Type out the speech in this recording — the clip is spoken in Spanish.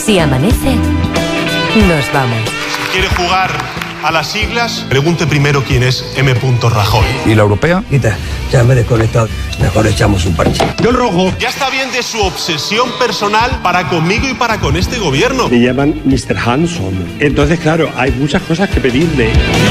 Si amanece, nos vamos. Si quiere jugar a las siglas, pregunte primero quién es M. Rajoy. ¿Y la europea? Quita, ya me he desconectado. Mejor echamos un parche. Yo el rojo. Ya está bien de su obsesión personal para conmigo y para con este gobierno. Me llaman Mr. Hanson. Entonces, claro, hay muchas cosas que pedirle.